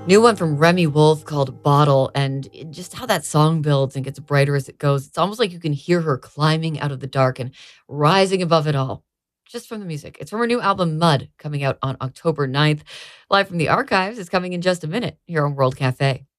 New one from Remy Wolf called Bottle, and just how that song builds and gets brighter as it goes. It's almost like you can hear her climbing out of the dark and rising above it all just from the music. It's from her new album Mud, coming out on October 9th. Live from the archives is coming in just a minute here on World Cafe.